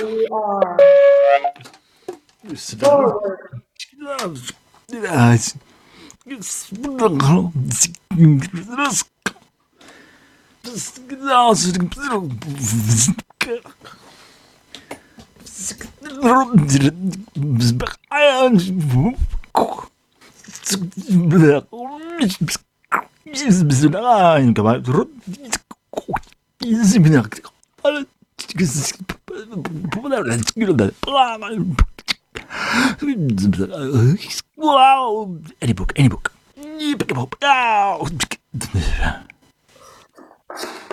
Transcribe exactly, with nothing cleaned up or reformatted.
we are forward. Wow, any book, any book. You pick a book.